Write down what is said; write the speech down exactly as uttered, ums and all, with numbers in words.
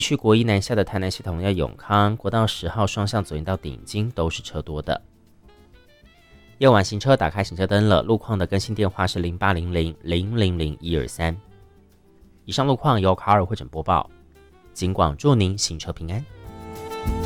去国一南下的台南系统要永康国道十号双向左营到顶金都是车多的。夜晚行车打开行车灯了，路况的更新电话是零八零零零零零一二三。以上路况由卡尔会诊播报，警广祝您行车平安。